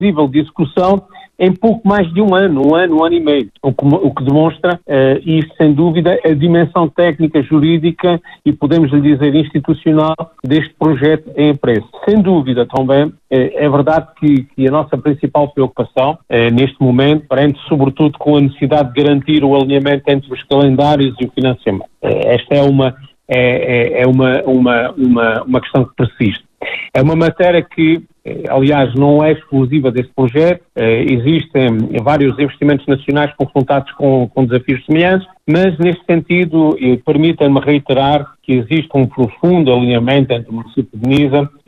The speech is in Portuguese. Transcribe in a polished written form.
nível de execução em pouco mais de um ano e meio, o que demonstra, e sem dúvida, a dimensão técnica, jurídica e, podemos lhe dizer, institucional deste projeto em preço. Sem dúvida, também, é verdade que a nossa principal preocupação, neste momento, prende sobretudo com a necessidade de garantir o alinhamento entre os calendários e o financiamento. Esta é uma questão que persiste. É uma matéria que, aliás, não é exclusiva desse projeto. Existem vários investimentos nacionais confrontados com desafios semelhantes, mas, neste sentido, permita-me reiterar que existe um profundo alinhamento entre o município de Nisa